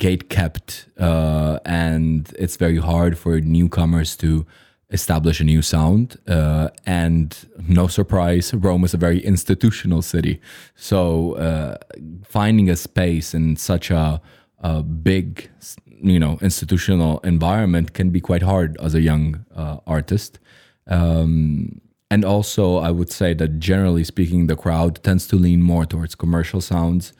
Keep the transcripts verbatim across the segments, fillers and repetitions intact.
gate-kept, uh, and it's very hard for newcomers to establish a new sound. Uh, and no surprise, Rome is a very institutional city. So uh, finding a space in such a, a big, you know, institutional environment can be quite hard as a young uh, artist. Um, and also, I would say that generally speaking, the crowd tends to lean more towards commercial sounds,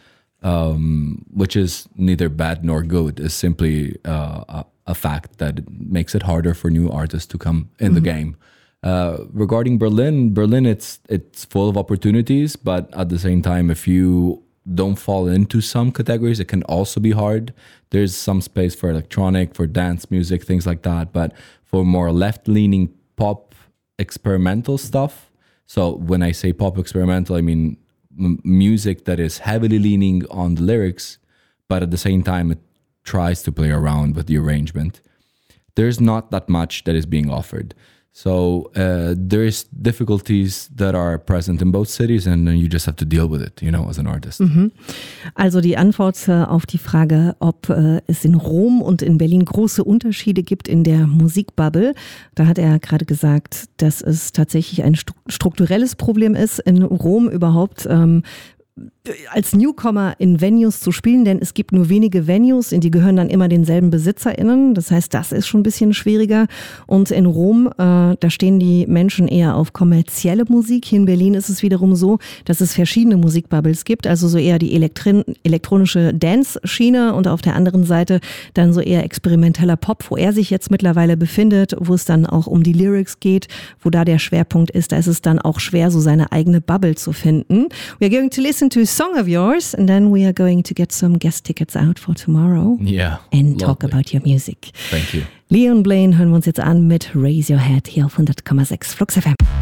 um, which is neither bad nor good. It's simply uh, a, a fact that it makes it harder for new artists to come in mm-hmm. the game. Uh, regarding Berlin, Berlin, it's it's full of opportunities, but at the same time, if you don't fall into some categories, it can also be hard. There's some space for electronic, for dance music, things like that, but for more left-leaning pop experimental stuff. So when I say pop experimental, I mean m- music that is heavily leaning on the lyrics, but at the same time, it tries to play around with the arrangement. There's not that much that is being offered. So uh, there's difficulties that are present in both cities and you just have to deal with it, you know, as an artist. Mhm. Also die Antwort äh, auf die Frage, ob äh, es in Rom und in Berlin große Unterschiede gibt in der Musikbubble. Da hat er gerade gesagt, dass es tatsächlich ein stu- strukturelles Problem ist, in Rom überhaupt ähm, als Newcomer in Venues zu spielen, denn es gibt nur wenige Venues, in die gehören dann immer denselben BesitzerInnen. Das heißt, das ist schon ein bisschen schwieriger. Und in Rom, äh, da stehen die Menschen eher auf kommerzielle Musik. Hier in Berlin ist es wiederum so, dass es verschiedene Musikbubbles gibt, also so eher die Elektrin- elektronische Dance-Schiene und auf der anderen Seite dann so eher experimenteller Pop, wo er sich jetzt mittlerweile befindet, wo es dann auch um die Lyrics geht, wo da der Schwerpunkt ist. Da ist es dann auch schwer, so seine eigene Bubble zu finden. We are going to listen to song of yours, and then we are going to get some guest tickets out for tomorrow. Yeah. And talk lovely. about your music. Thank you. Leon Blaine hören wir uns jetzt an mit Raise Your Head hier auf hundert Komma sechs Flux F M.